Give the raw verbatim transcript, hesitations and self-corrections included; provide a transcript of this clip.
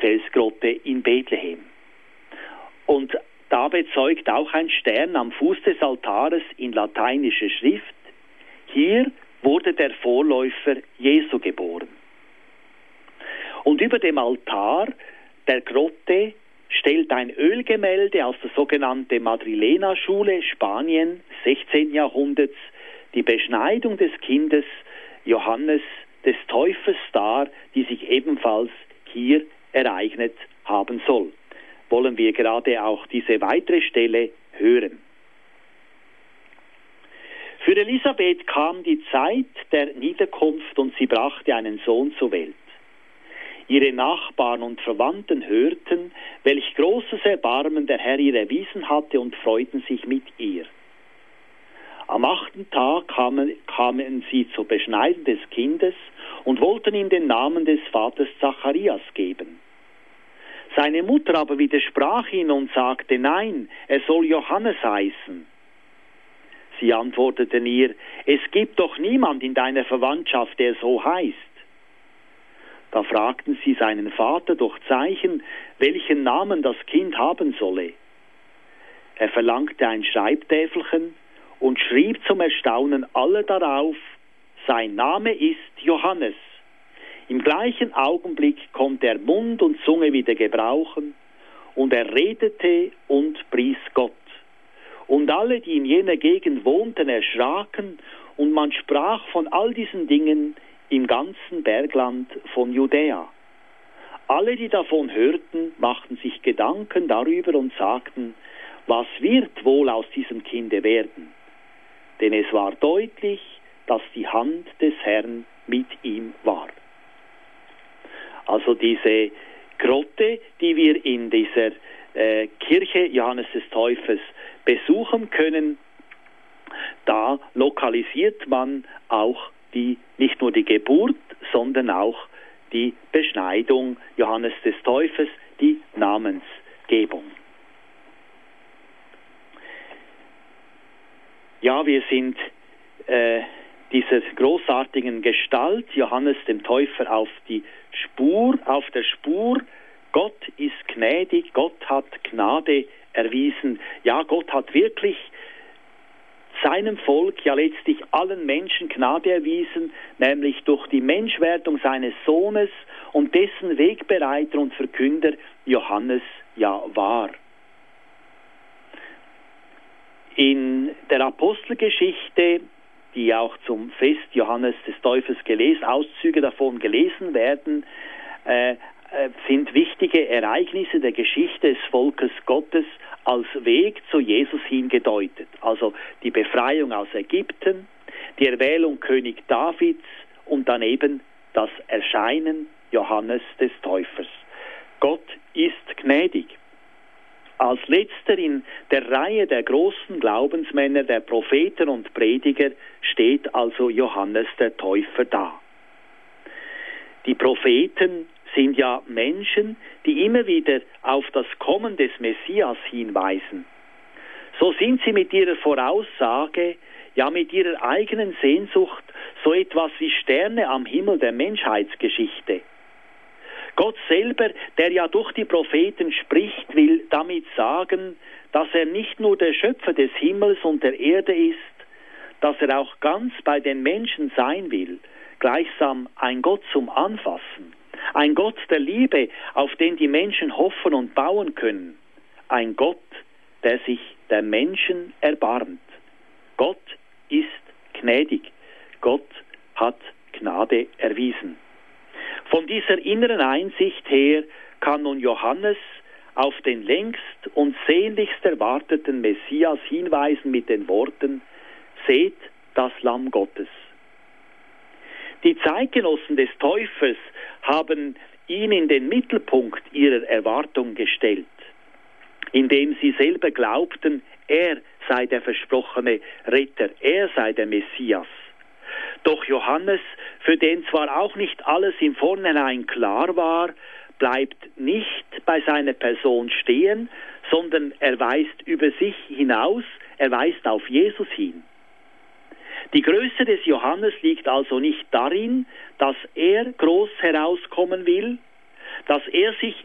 Felsgrotte in Bethlehem. Und da bezeugt auch ein Stern am Fuß des Altares in lateinischer Schrift: Hier wurde der Vorläufer Jesu geboren. Und über dem Altar der Grotte stellt ein Ölgemälde aus der sogenannten Madrilena-Schule Spanien sechzehnten Jahrhunderts die Beschneidung des Kindes Johannes des Täufers dar, die sich ebenfalls hier ereignet haben soll. Wollen wir gerade auch diese weitere Stelle hören. Für Elisabeth kam die Zeit der Niederkunft und sie brachte einen Sohn zur Welt. Ihre Nachbarn und Verwandten hörten, welch großes Erbarmen der Herr ihr erwiesen hatte, und freuten sich mit ihr. Am achten Tag kamen, kamen sie zur Beschneidung des Kindes und wollten ihm den Namen des Vaters Zacharias geben. Seine Mutter aber widersprach ihn und sagte: Nein, er soll Johannes heißen. Sie antworteten ihr: Es gibt doch niemand in deiner Verwandtschaft, der so heißt. Da fragten sie seinen Vater durch Zeichen, welchen Namen das Kind haben solle. Er verlangte ein Schreibtäfelchen und schrieb zum Erstaunen aller darauf: Sein Name ist Johannes. Im gleichen Augenblick konnte er Mund und Zunge wieder gebrauchen, und er redete und pries Gott. Und alle, die in jener Gegend wohnten, erschraken, und man sprach von all diesen Dingen im ganzen Bergland von Judäa. Alle, die davon hörten, machten sich Gedanken darüber und sagten: Was wird wohl aus diesem Kinde werden? Denn es war deutlich, dass die Hand des Herrn mit ihm war. Also diese Grotte, die wir in dieser äh, Kirche Johannes des Täufers besuchen können, da lokalisiert man auch die, nicht nur die Geburt, sondern auch die Beschneidung Johannes des Täufers, die Namensgebung. Ja, wir sind äh, dieser großartigen Gestalt Johannes dem Täufer auf die Spur, auf der Spur. Gott ist gnädig, Gott hat Gnade erwiesen. Ja, Gott hat wirklich seinem Volk, ja letztlich allen Menschen Gnade erwiesen, nämlich durch die Menschwerdung seines Sohnes, und dessen Wegbereiter und Verkünder Johannes ja war. In der Apostelgeschichte, die auch zum Fest Johannes des Täufers gelesen, Auszüge davon gelesen werden, äh, äh, sind wichtige Ereignisse der Geschichte des Volkes Gottes als Weg zu Jesus hingedeutet. Also die Befreiung aus Ägypten, die Erwählung König Davids und dann eben das Erscheinen Johannes des Täufers. Gott ist gnädig. Als letzter in der Reihe der großen Glaubensmänner, der Propheten und Prediger, steht also Johannes der Täufer da. Die Propheten sind ja Menschen, die immer wieder auf das Kommen des Messias hinweisen. So sind sie mit ihrer Voraussage, ja mit ihrer eigenen Sehnsucht, so etwas wie Sterne am Himmel der Menschheitsgeschichte. Gott selber, der ja durch die Propheten spricht, will damit sagen, dass er nicht nur der Schöpfer des Himmels und der Erde ist, dass er auch ganz bei den Menschen sein will, gleichsam ein Gott zum Anfassen, ein Gott der Liebe, auf den die Menschen hoffen und bauen können, ein Gott, der sich der Menschen erbarmt. Gott ist gnädig, Gott hat Gnade erwiesen. Von dieser inneren Einsicht her kann nun Johannes auf den längst und sehnlichst erwarteten Messias hinweisen mit den Worten: Seht das Lamm Gottes. Die Zeitgenossen des Täufers haben ihn in den Mittelpunkt ihrer Erwartung gestellt, indem sie selber glaubten, er sei der versprochene Retter, er sei der Messias. Doch Johannes, für den zwar auch nicht alles im Vornherein klar war, bleibt nicht bei seiner Person stehen, sondern er weist über sich hinaus, er weist auf Jesus hin. Die Größe des Johannes liegt also nicht darin, dass er groß herauskommen will, dass er sich